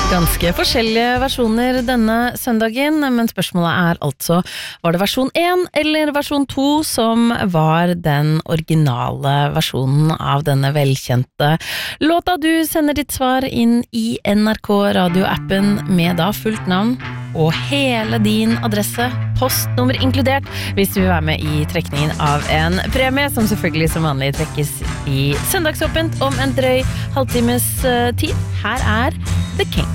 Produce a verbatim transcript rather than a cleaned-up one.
Ganske forskjellige versjoner denne søndagen, men spørsmålet er altså, var det versjon én eller versjon to som var den originale versjonen av denne velkjente låta? Du sender ditt svar inn i N R K radioappen med da fullt navn og hele din adresse, postnummer inkludert, hvis du vil være med i trekningen av en premie, som selvfølgelig som vanlig trekkes i søndagsåpent om en drøy halvtimes tid. Her er The King.